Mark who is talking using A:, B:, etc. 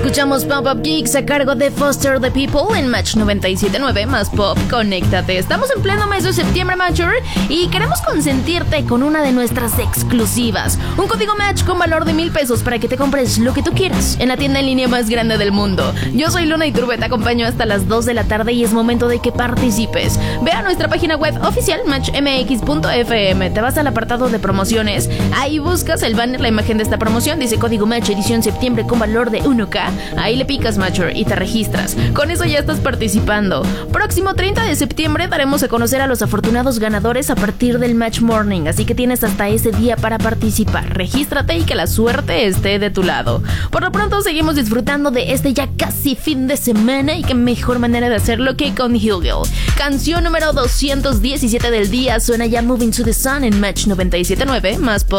A: Escuchamos Pop Up Geeks a cargo de Foster the People en Match 97.9 más Pop. Conéctate. Estamos en pleno mes de septiembre, Matcher, y queremos consentirte con una de nuestras exclusivas. Un código Match con valor de 1,000 pesos para que te compres lo que tú quieras en la tienda en línea más grande del mundo. Yo soy Luna Iturbe, te acompaño hasta las 2 de la tarde y es momento de que participes. Ve a nuestra página web oficial matchmx.fm. Te vas al apartado de promociones. Ahí buscas el banner, la imagen de esta promoción. Dice código Match edición septiembre con valor de 1K. Ahí le picas, Matcher, y te registras. Con eso ya estás participando. Próximo 30 de septiembre daremos a conocer a los afortunados ganadores a partir del Match Morning, así que tienes hasta ese día para participar. Regístrate y que la suerte esté de tu lado. Por lo pronto seguimos disfrutando de este ya casi fin de semana, y qué mejor manera de hacerlo que con Hugel. Canción número 217 del día suena ya Moving to the Sun en Match 97.9 más Pop.